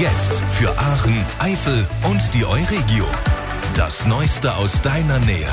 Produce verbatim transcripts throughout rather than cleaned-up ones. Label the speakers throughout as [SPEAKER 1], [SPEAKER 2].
[SPEAKER 1] Jetzt für Aachen, Eifel und die Euregio. Das Neueste aus deiner Nähe.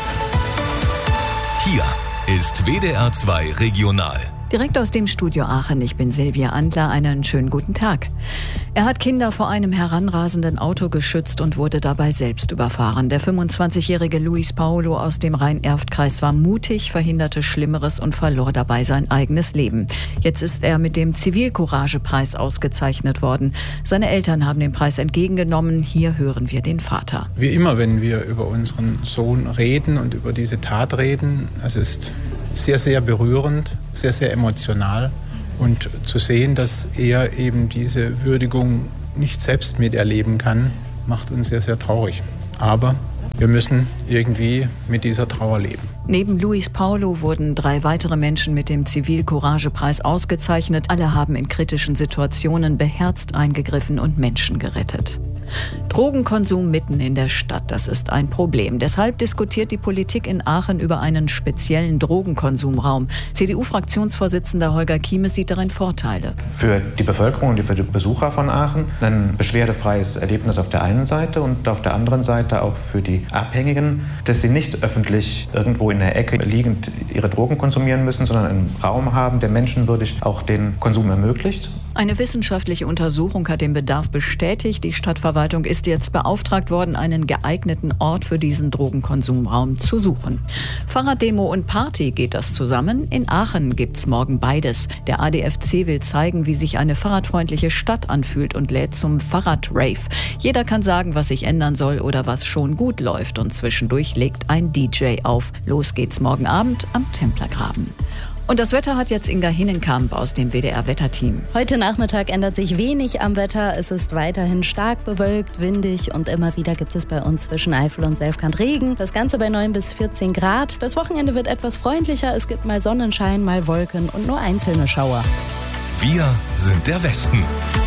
[SPEAKER 1] Hier ist W D R zwei Regional.
[SPEAKER 2] Direkt aus dem Studio Aachen, ich bin Silvia Andler, einen schönen guten Tag. Er hat Kinder vor einem heranrasenden Auto geschützt und wurde dabei selbst überfahren. Der fünfundzwanzigjährige Luis Paulo aus dem Rhein-Erft-Kreis war mutig, verhinderte Schlimmeres und verlor dabei sein eigenes Leben. Jetzt ist er mit dem Zivilcourage-Preis ausgezeichnet worden. Seine Eltern haben den Preis entgegengenommen. Hier hören wir den Vater.
[SPEAKER 3] Wie immer, wenn wir über unseren Sohn reden und über diese Tat reden, es ist sehr, sehr berührend, sehr, sehr emotional. Und zu sehen, dass er eben diese Würdigung nicht selbst miterleben kann, macht uns sehr, sehr traurig. Aber wir müssen irgendwie mit dieser Trauer leben.
[SPEAKER 2] Neben Luis Paulo wurden drei weitere Menschen mit dem Zivilcourage-Preis ausgezeichnet. Alle haben in kritischen Situationen beherzt eingegriffen und Menschen gerettet. Drogenkonsum mitten in der Stadt, das ist ein Problem. Deshalb diskutiert die Politik in Aachen über einen speziellen Drogenkonsumraum. C D U-Fraktionsvorsitzender Holger Kiemes sieht darin Vorteile.
[SPEAKER 4] Für die Bevölkerung und für die Besucher von Aachen ein beschwerdefreies Erlebnis auf der einen Seite und auf der anderen Seite auch für die Abhängigen, dass sie nicht öffentlich irgendwo in der Ecke liegend ihre Drogen konsumieren müssen, sondern einen Raum haben, der menschenwürdig auch den Konsum ermöglicht.
[SPEAKER 2] Eine wissenschaftliche Untersuchung hat den Bedarf bestätigt. Die Stadtverwaltung ist jetzt beauftragt worden, einen geeigneten Ort für diesen Drogenkonsumraum zu suchen. Fahrraddemo und Party, geht das zusammen? In Aachen gibt's morgen beides. Der A D F C will zeigen, wie sich eine fahrradfreundliche Stadt anfühlt und lädt zum Fahrradrave. Jeder kann sagen, was sich ändern soll oder was schon gut läuft. Und zwischendurch legt ein D J auf. Los geht's morgen Abend am Templergraben. Und das Wetter hat jetzt Inga Hinnenkamp aus dem W D R-Wetterteam.
[SPEAKER 5] Heute Nachmittag ändert sich wenig am Wetter. Es ist weiterhin stark bewölkt, windig und immer wieder gibt es bei uns zwischen Eifel und Selfkant Regen. Das Ganze bei neun bis vierzehn Grad. Das Wochenende wird etwas freundlicher. Es gibt mal Sonnenschein, mal Wolken und nur einzelne Schauer.
[SPEAKER 1] Wir sind der Westen.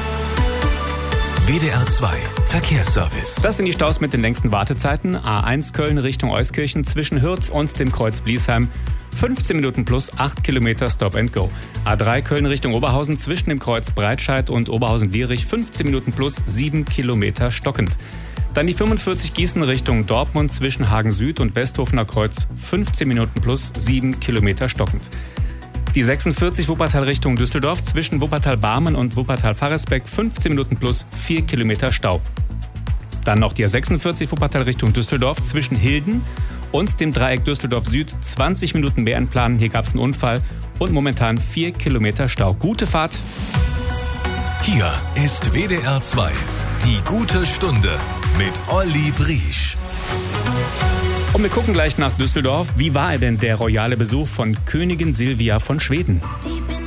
[SPEAKER 1] W D R zwei Verkehrsservice.
[SPEAKER 6] Das sind die Staus mit den längsten Wartezeiten. A eins Köln Richtung Euskirchen zwischen Hürth und dem Kreuz Bliesheim. fünfzehn Minuten plus acht Kilometer Stop and Go. A drei Köln Richtung Oberhausen zwischen dem Kreuz Breitscheid und Oberhausen-Lierich fünfzehn Minuten plus sieben Kilometer stockend. Dann die fünfundvierzig Gießen Richtung Dortmund zwischen Hagen Süd und Westhofener Kreuz fünfzehn Minuten plus sieben Kilometer stockend. Die sechsundvierzig Wuppertal Richtung Düsseldorf zwischen Wuppertal-Barmen und Wuppertal-Faresbeck fünfzehn Minuten plus vier Kilometer Stau. Dann noch die sechsundvierzig Wuppertal Richtung Düsseldorf zwischen Hilden und dem Dreieck Düsseldorf Süd zwanzig Minuten mehr entplanen. Hier gab es einen Unfall und momentan vier Kilometer Stau. Gute Fahrt.
[SPEAKER 1] Hier ist W D R zwei. Die gute Stunde mit Olli Briesch.
[SPEAKER 6] Und wir gucken gleich nach Düsseldorf. Wie war denn der royale Besuch von Königin Silvia von Schweden?
[SPEAKER 7] Deep